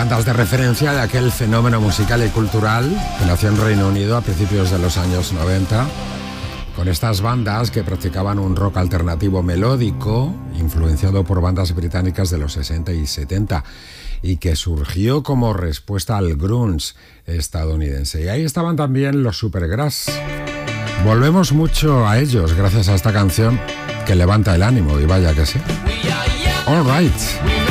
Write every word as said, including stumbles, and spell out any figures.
bandas de referencia de aquel fenómeno musical y cultural que nació en Reino Unido a principios de los años noventa, con estas bandas que practicaban un rock alternativo melódico, influenciado por bandas británicas de los sesenta y setenta, y que surgió como respuesta al grunge estadounidense. Y ahí estaban también los Supergrass. Volvemos mucho a ellos gracias a esta canción que levanta el ánimo, y vaya que sí. All right.